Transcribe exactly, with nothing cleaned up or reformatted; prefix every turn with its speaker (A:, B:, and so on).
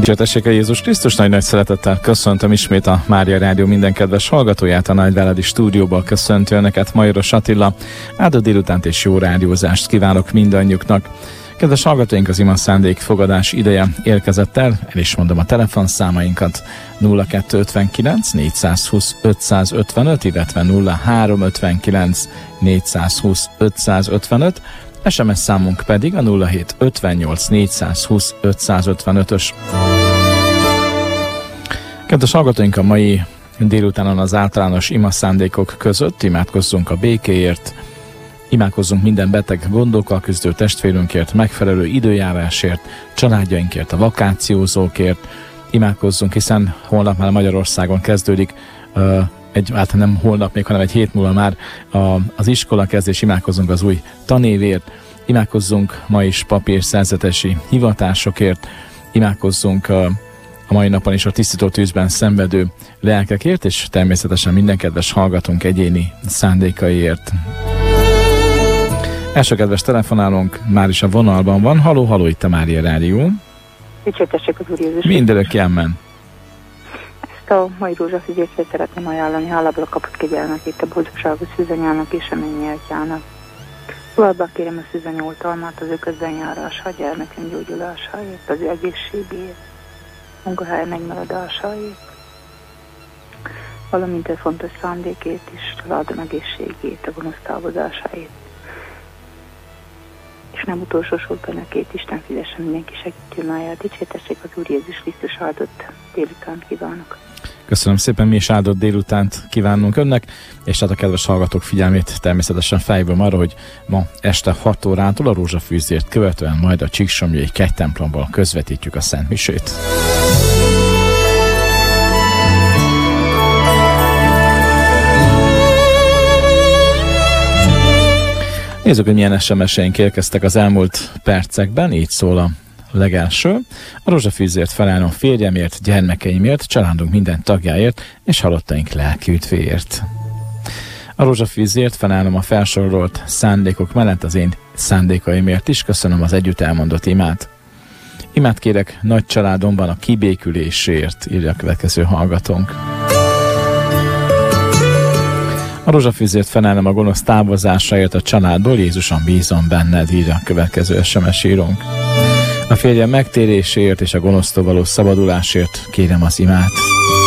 A: Dicsértessék a Jézus Krisztus, nagy-nagy szeretettel köszöntöm ismét a Mária Rádió minden kedves hallgatóját, a Nagyváradi stúdióból köszönti önöket Majoros Attila. Áldott délutánt és jó rádiózást kívánok mindannyiuknak. Kedves hallgatóink, az ima szándék fogadás ideje érkezett el, el is mondom a telefonszámainkat: nulla kettő ötvenkilenc négyszázhúsz ötszázötvenöt, illetve nulla három ötvenkilenc négyszázhúsz ötszázötvenöt, es em es számunk pedig a nulla hét ötvennyolc négyszázhúsz ötszázötvenötös. Kedves hallgatóink, a mai délutánon az általános ima szándékok között imádkozzunk a békéért, imádkozzunk minden beteg gondokkal küzdő testvérünkért, megfelelő időjárásért, családjainkért, a vakációzókért, imádkozzunk, hiszen holnap már Magyarországon kezdődik uh, egy, hát nem holnap még, hanem egy hét múlva már a, az iskola kezdés, imádkozzunk az új tanévért, imádkozzunk ma is papírszerzetesi hivatásokért, imádkozzunk a, a mai napon is a tisztító tűzben szenvedő lelkekért, és természetesen minden kedves hallgatónk egyéni szándékaiért. Első kedves telefonálónk már is a vonalban van. Haló, haló, itt a Mária Rádió.
B: Dicsértessék az Úr Jézus.
A: Mindörök jelmen.
B: Ezt a mai rózsafüzét szeretném ajánlani, hálából kapott kegyelmet itt a boldogságos szűzanyának és a mennyi atyának. Szóval kérem a szűzany oltalmát az ő közbenjárása, a gyermekem gyógyulásáért, az ő egészségéért, munkahely megmaradásáért, valamint egy fontos szándékét is, családom egészségét, a gonosz távozásáért. És nem utolsó sorban a két Isten fizessen mindenki segítőmáját. Dicsértessék az Úr Jézus Krisztus, áldott délutánt kívánok.
A: Köszönöm szépen, mi is áldott délutánt kívánunk önnek, és hát a kedves hallgatók figyelmét természetesen fejből arra, hogy ma este hat órától a rózsafűzért követően majd a Csíksomlyai kegytemplomból közvetítjük a Szent Misét. Nézzük, hogy milyen es em es-eink érkeztek az elmúlt percekben, így szól a legelső. A rózsafűzért felállom férjemért, gyermekeimért, családunk minden tagjáért és halottaink lelki üdvéért. A rózsafűzért felállom a felsorolt szándékok mellett az én szándékaimért is, köszönöm az együtt elmondott imát. Imát kérek nagy családomban a kibékülésért, írja a következő hallgatónk. A rózsafűzért felállom a gonosz távozásáért a családból, Jézuson bízom benned, írja a következő es em es írónk. A férjem megtéréséért és a gonosztól való szabadulásért kérem az imát.